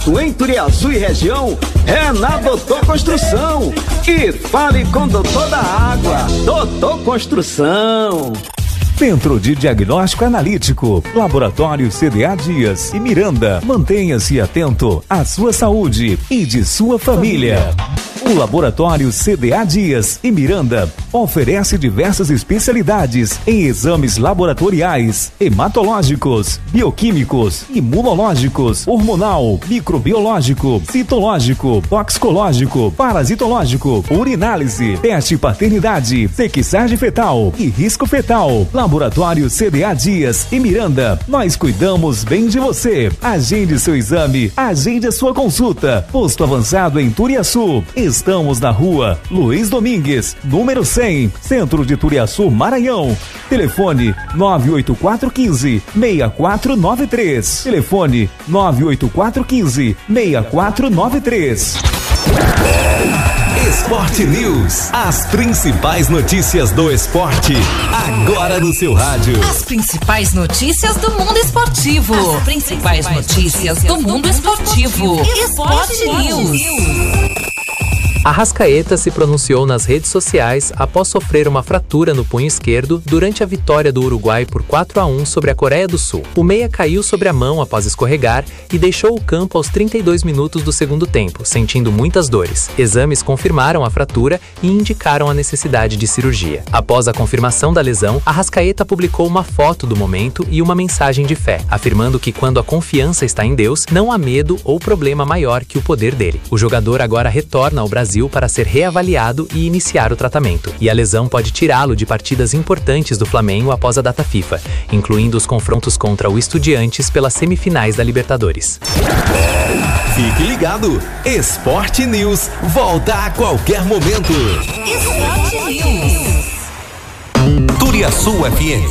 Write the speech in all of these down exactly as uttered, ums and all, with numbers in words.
barato em Turiaçu e região é na Doutor Construção. E fale com o Doutor da Água, Doutor Construção. Centro de Diagnóstico Analítico, Laboratório C D A Dias e Miranda. Mantenha-se atento à sua saúde e de sua família. O Laboratório C D A Dias e Miranda oferece diversas especialidades em exames laboratoriais, hematológicos, bioquímicos, imunológicos, hormonal, microbiológico, citológico, toxicológico, parasitológico, urinálise, teste paternidade, sequicide fetal e risco fetal. Laboratório C D A Dias e Miranda, nós cuidamos bem de você. Agende seu exame, agende a sua consulta. Posto avançado em Turiaçu. Estamos na rua Luiz Domingues, número cem, Centro de Turiaçu, Maranhão. Telefone nove oito quatro um cinco, seis quatro nove três. Telefone nove oito quatro um cinco, seis quatro nove três. Esporte News. As principais notícias do esporte. Agora no seu rádio. As principais notícias do mundo esportivo. As principais notícias do mundo esportivo. Esporte News. Arrascaeta se pronunciou nas redes sociais após sofrer uma fratura no punho esquerdo durante a vitória do Uruguai por quatro a um sobre a Coreia do Sul. O meia caiu sobre a mão após escorregar e deixou o campo aos trinta e dois minutos do segundo tempo, sentindo muitas dores. Exames confirmaram a fratura e indicaram a necessidade de cirurgia. Após a confirmação da lesão, Arrascaeta publicou uma foto do momento e uma mensagem de fé, afirmando que quando a confiança está em Deus, não há medo ou problema maior que o poder dele. O jogador agora retorna ao Brasil para ser reavaliado e iniciar o tratamento. E a lesão pode tirá-lo de partidas importantes do Flamengo após a data FIFA, incluindo os confrontos contra o Estudiantes pelas semifinais da Libertadores. Fique ligado, Esporte News volta a qualquer momento. Esporte News. Turiaçu F M.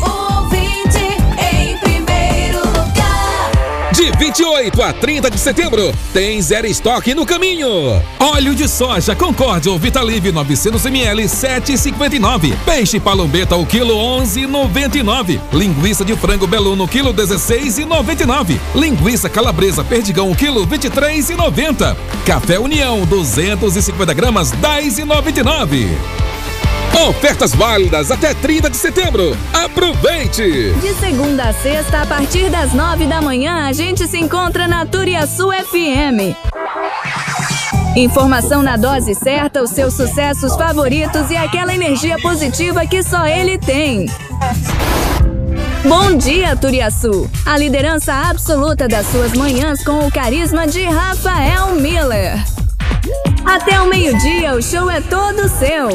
De vinte e oito a trinta de setembro, tem zero estoque no caminho. Óleo de soja Concórdia ou Vitalive novecentos mililitros, sete reais e cinquenta e nove centavos. Peixe palombeta o quilo, onze reais e noventa e nove centavos. Linguiça de frango belu no quilo, dezesseis reais e noventa e nove centavos. Linguiça calabresa perdigão o quilo, vinte e três reais e noventa centavos. Café União, duzentos e cinquenta gramas, dez reais e noventa e nove centavos. Ofertas válidas até trinta de setembro. Aproveite! De segunda a sexta, a partir das nove da manhã, a gente se encontra na Turiaçu F M. Informação na dose certa, os seus sucessos favoritos e aquela energia positiva que só ele tem. Bom dia, Turiaçu! A liderança absoluta das suas manhãs com o carisma de Rafael Miller. Até o meio-dia, o show é todo seu.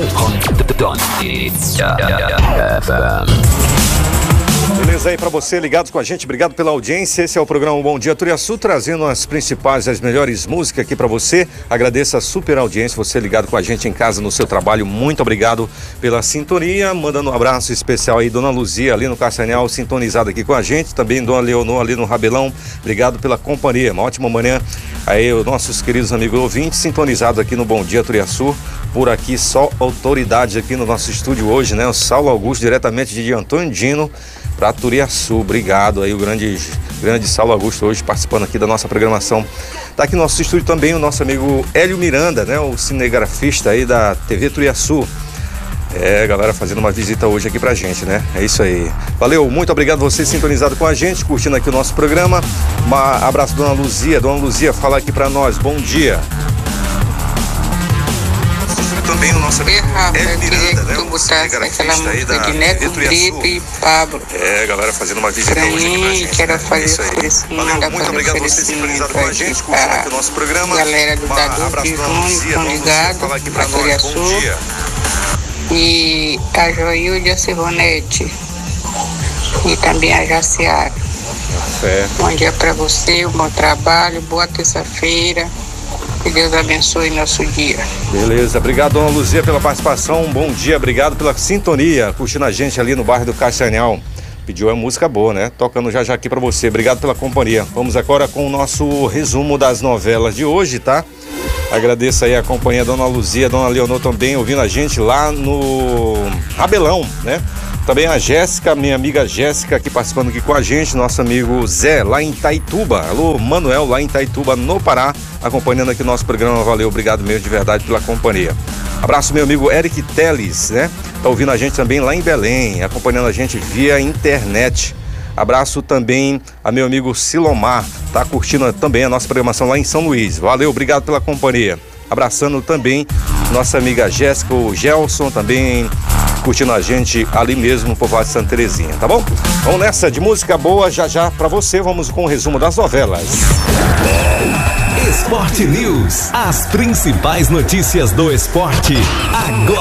Beleza aí pra você, ligados com a gente, obrigado pela audiência. Esse é o programa Bom Dia Turiaçu, trazendo as principais, as melhores músicas aqui pra você. Agradeço a super audiência, você ligado com a gente em casa, no seu trabalho. Muito obrigado pela sintonia. Mandando um abraço especial aí, Dona Luzia ali no Castanhal, sintonizada aqui com a gente. Também Dona Leonor ali no Rabelão. Obrigado pela companhia, uma ótima manhã. Aí os nossos queridos amigos ouvintes sintonizados aqui no Bom Dia Turiaçu. Por aqui só autoridade aqui no nosso estúdio hoje, né? O Saulo Augusto, diretamente de Antônio Dino para Turiaçu. Obrigado aí, o grande, grande Saulo Augusto hoje participando aqui da nossa programação. Tá aqui no nosso estúdio também o nosso amigo Hélio Miranda, né? O cinegrafista aí da T V Turiaçu. É, galera, fazendo uma visita hoje aqui pra gente, né? É isso aí. Valeu, muito obrigado você sintonizado com a gente, curtindo aqui o nosso programa. Um abraço, Dona Luzia. Dona Luzia, fala aqui pra nós. Bom dia. Também o nosso amigo Hélio Miranda, né? O cinegrafista aí da T V Turiaçu. E Pablo. É, galera, fazendo uma visita pra hoje aqui pra mim, gente. quero né? fazer É isso aí. Valeu, muito obrigado você sintonizado com a gente, curtindo aqui o nosso programa. Galera do Um Dadu abraço, de Dona Júnior, Luzia. estão Dona Luzia, ligados fala aqui pra pra nós. Bom Turiaçu. dia. E a Joilde, a Silvonete. E também a Jaciara. Fé. Bom dia pra você, um bom trabalho, boa terça-feira. Que Deus abençoe nosso dia. Beleza, obrigado, Dona Luzia, pela participação. Um bom dia, obrigado pela sintonia, curtindo a gente ali no bairro do Castanhal. Pediu a música boa, né? Tocando já já aqui pra você. Obrigado pela companhia. Vamos agora com o nosso resumo das novelas de hoje, tá? Agradeço aí a companhia, Dona Luzia, Dona Leonor também ouvindo a gente lá no Rabelão, né? Também a Jéssica, minha amiga Jéssica, aqui participando aqui com a gente, nosso amigo Zé, lá em Itaituba. Alô, Manuel, lá em Itaituba, no Pará, acompanhando aqui o nosso programa. Valeu, obrigado mesmo de verdade pela companhia. Abraço, meu amigo Eric Teles, né? Tá ouvindo a gente também lá em Belém, acompanhando a gente via internet. Abraço também a meu amigo Silomar, tá curtindo também a nossa programação lá em São Luís. Valeu, obrigado pela companhia. Abraçando também nossa amiga Jéssica, o Gelson também curtindo a gente ali mesmo no povoado de Santa Terezinha, tá bom? Vamos nessa de música boa, já já pra você, vamos com o resumo das novelas. Esporte News, as principais notícias do esporte, agora.